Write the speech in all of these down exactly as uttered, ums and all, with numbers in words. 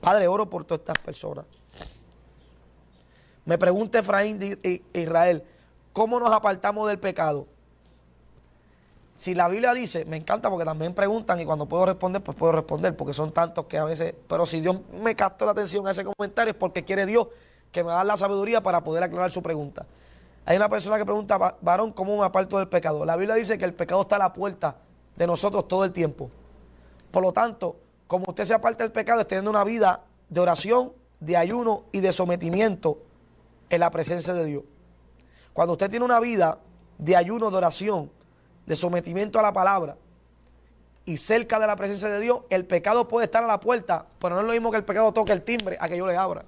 Padre, oro por todas estas personas. Me pregunta Efraín de Israel, ¿cómo nos apartamos del pecado? Si la Biblia dice, me encanta porque también preguntan y cuando puedo responder, pues puedo responder, porque son tantos que a veces, pero si Dios me captó la atención a ese comentario es porque quiere Dios que me da la sabiduría para poder aclarar su pregunta. Hay una persona que pregunta, varón, ¿cómo me aparto del pecado? La Biblia dice que el pecado está a la puerta de nosotros todo el tiempo. Por lo tanto, como usted se aparta del pecado, es teniendo una vida de oración, de ayuno y de sometimiento en la presencia de Dios. Cuando usted tiene una vida de ayuno, de oración, de sometimiento a la palabra y cerca de la presencia de Dios, el pecado puede estar a la puerta, pero no es lo mismo que el pecado toque el timbre a que yo le abra.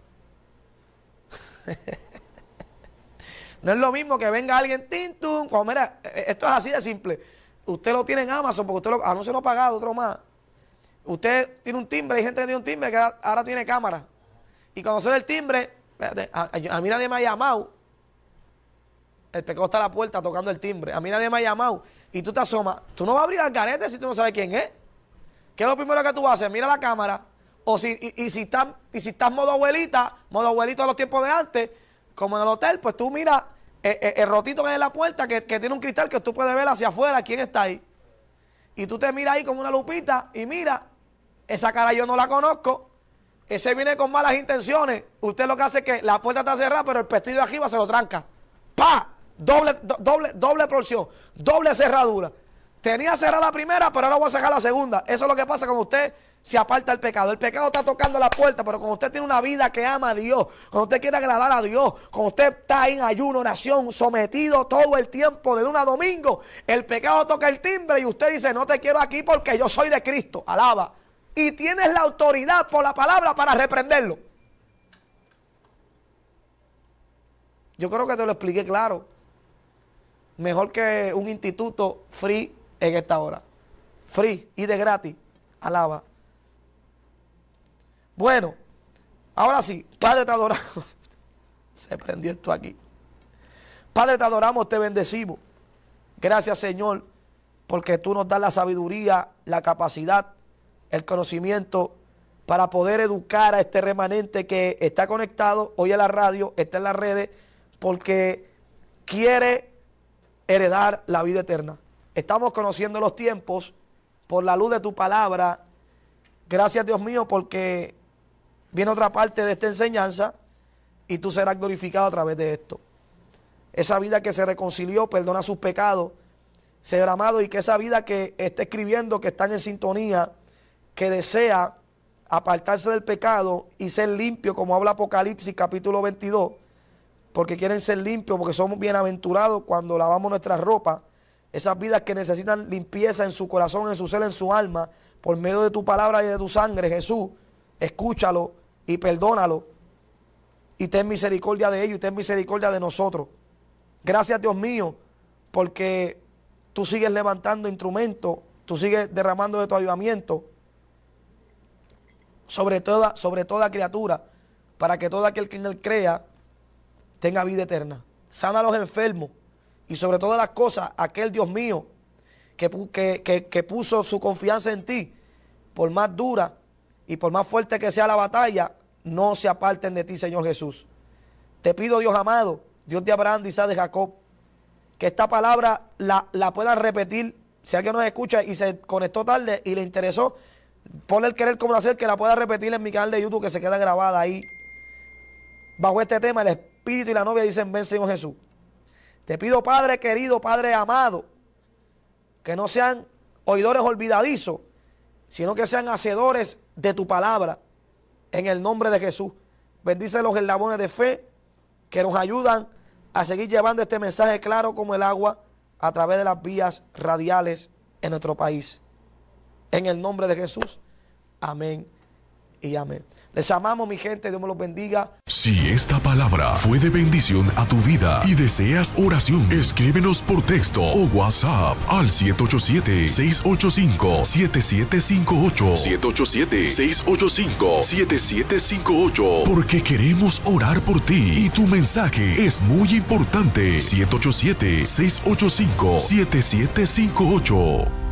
No es lo mismo que venga alguien, tintum, cuando mira, esto es así de simple. Usted lo tiene en Amazon porque usted lo, anuncio no pagado, otro más. Usted tiene un timbre, hay gente que tiene un timbre que ahora tiene cámara. Y cuando suena el timbre, a, a, a mí nadie me ha llamado. El pecado está a la puerta tocando el timbre. A mí nadie me ha llamado. Y tú te asomas. Tú no vas a abrir al garete si tú no sabes quién es. ¿Qué es lo primero que tú haces? Mira la cámara. O si, y, y si estás y si estás modo abuelita, modo abuelito de los tiempos de antes, como en el hotel, pues tú miras el, el, el rotito que hay en la puerta, que, que tiene un cristal que tú puedes ver hacia afuera quién está ahí. Y tú te miras ahí como una lupita y mira, esa cara yo no la conozco. Ese viene con malas intenciones. Usted lo que hace es que la puerta está cerrada, pero el pestillo de arriba se lo tranca. ¡Pah! Doble, do, doble, doble porción, doble cerradura. Tenía cerrada la primera, pero ahora voy a cerrar la segunda. Eso es lo que pasa cuando usted se aparta del pecado. El pecado está tocando la puerta, pero cuando usted tiene una vida que ama a Dios, cuando usted quiere agradar a Dios, cuando usted está en ayuno, oración, sometido todo el tiempo de lunes a domingo, el pecado toca el timbre y usted dice, no te quiero aquí porque yo soy de Cristo. Alaba. Y tienes la autoridad por la palabra para reprenderlo. Yo creo que te lo expliqué claro. Mejor que un instituto free en esta hora. Free y de gratis. Alaba. Bueno, ahora sí, Padre, te adoramos. Se prendió esto aquí. Padre, te adoramos, te bendecimos. Gracias, Señor, porque tú nos das la sabiduría, la capacidad, el conocimiento para poder educar a este remanente que está conectado hoy a la radio, está en las redes, porque quiere heredar la vida eterna. Estamos conociendo los tiempos por la luz de tu palabra. Gracias, Dios mío, porque viene otra parte de esta enseñanza y tú serás glorificado a través de esto. Esa vida que se reconcilió, perdona sus pecados, Señor amado, y que esa vida que está escribiendo, que están en sintonía, que desea apartarse del pecado y ser limpio, como habla Apocalipsis capítulo veintidós, porque quieren ser limpios, porque somos bienaventurados cuando lavamos nuestra ropa. Esas vidas que necesitan limpieza en su corazón, en su ser, en su alma, por medio de tu palabra y de tu sangre, Jesús, escúchalo y perdónalo y ten misericordia de ellos y ten misericordia de nosotros. Gracias, Dios mío, porque tú sigues levantando instrumentos, tú sigues derramando de tu avivamiento sobre toda, sobre toda criatura, para que todo aquel que en él crea tenga vida eterna. Sana a los enfermos y sobre todas las cosas, aquel Dios mío que, que, que, que puso su confianza en ti, por más dura y por más fuerte que sea la batalla, no se aparten de ti, Señor Jesús. Te pido, Dios amado, Dios de Abraham, de Isaac, de Jacob, que esta palabra la, la puedan repetir. Si alguien nos escucha y se conectó tarde y le interesó, ponle el querer como hacer, que la pueda repetir en mi canal de YouTube, que se queda grabada ahí. Bajo este tema, el Espíritu y la novia dicen, ven, Señor Jesús. Te pido, Padre querido, Padre amado, que no sean oidores olvidadizos, sino que sean hacedores de tu palabra, en el nombre de Jesús. Bendice los eslabones de fe que nos ayudan a seguir llevando este mensaje claro como el agua a través de las vías radiales en nuestro país. En el nombre de Jesús. Amén y amén. Les amamos, mi gente. Dios me los bendiga. Si esta palabra fue de bendición a tu vida y deseas oración, escríbenos por texto o WhatsApp al siete ocho siete, seis ocho cinco, siete siete cinco ocho. siete ocho siete, seis ocho cinco, siete siete cinco ocho. Porque queremos orar por ti y tu mensaje es muy importante. siete ocho siete, seis ocho cinco, siete siete cinco ocho.